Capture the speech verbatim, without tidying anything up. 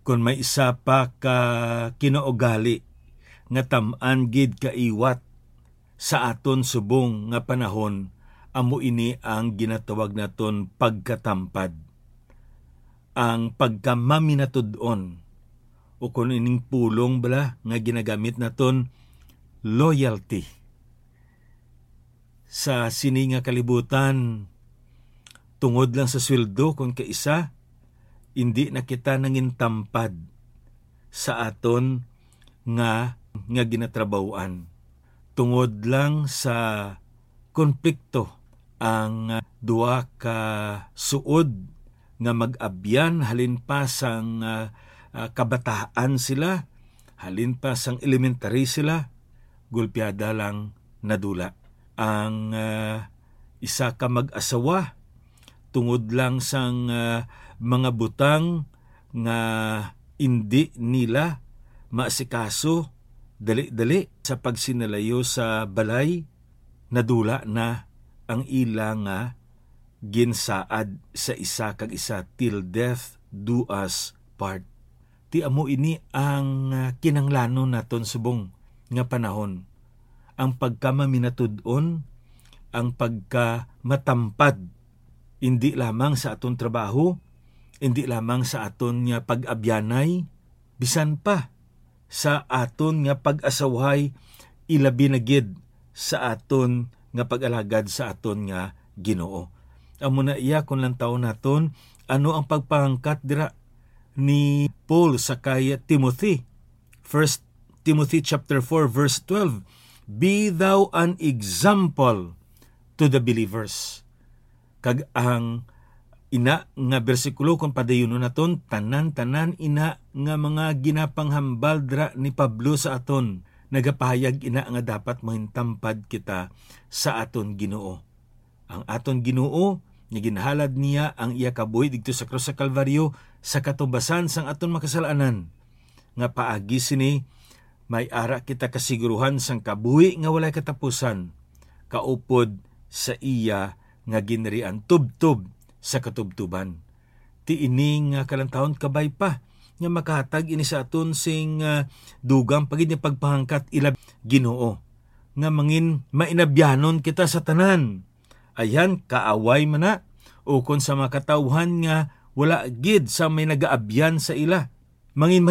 Kung may isa pa ka kinaugali nga tam-an gid kaiwat sa aton subong nga panahon, amo ini ang ginatawag naton pagkatampad. Ang pagkamaminatud-on o kung ining pulong bala nga ginagamit naton loyalty. Sa sini nga kalibutan, tungod lang sa sweldo kung kaisa, hindi na kita nangin tampad sa aton nga nga ginatrabahuan. Tungod lang sa konflikto ang uh, duwa ka suod nga mag-abyan halin pa sang uh, uh, kabataan sila, halin pa sang elementary sila, gulpiada lang nadula. Ang uh, isa ka mag-asawa tungod lang sang uh, mga butang nga hindi nila maasikaso dali-dali sa pagsinalayo sa balay, nadula na ang ilang nga ginsaad sa isa kag isa till death do us part. Ti amo ini ang uh, kinanglano naton subong nga panahon. Ang pagkamaminatud-on, ang pagkamatampad, hindi lamang sa aton trabaho, hindi lamang sa aton nga pag-abyanay, bisan pa sa aton nga pag-asawhay, ilabi na gid sa aton nga pag-alagad sa aton nga Ginoo. Amo na iya kung lang taon naton, ano ang pagpangkat dira ni Paul sa kay Timothy. First Timothy chapter four verse twelve, be thou an example to the believers. Kag ang ina nga bersikulo kung padayon naton, tanan-tanan ina nga mga ginapanghambal dra ni Pablo sa aton, nagapahayag ina nga dapat mahintampad kita sa aton Ginoo. Ang aton Ginoo nga ginhalad niya ang iya kabuhi didto sa krus sa Kalbaryo sa katubasan sang aton makasalanan, nga paagi sini may ara kita kasiguruhan sang kabuhi nga walay katapusan, kaupod sa iya nga ginrian tubtob sa katubtuban. Ti ini nga kalantahon kabay pa nga makahatag ini sa aton sing uh, dugang pagid nga pagpahangkat ila Ginoo, nga mangin mainabyanon kita sa tanan. Ayan, kaaway man na o kung sa makatawhan nga wala gid sa may nagaabyan sa ila. Mangin